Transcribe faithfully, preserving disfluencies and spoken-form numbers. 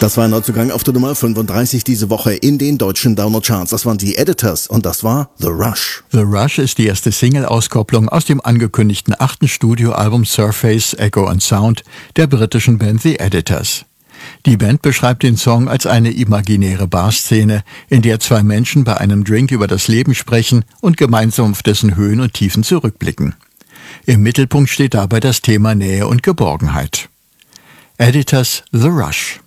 Das war ein Neuzugang auf der Nummer fünfunddreißig diese Woche in den deutschen Download-Charts. Das waren die Editors und das war The Rush. The Rush ist die erste Single-Auskopplung aus dem angekündigten achten Studioalbum Surface, Echo and Sound der britischen Band The Editors. Die Band beschreibt den Song als eine imaginäre Barszene, in der zwei Menschen bei einem Drink über das Leben sprechen und gemeinsam auf dessen Höhen und Tiefen zurückblicken. Im Mittelpunkt steht dabei das Thema Nähe und Geborgenheit. Editors, The Rush.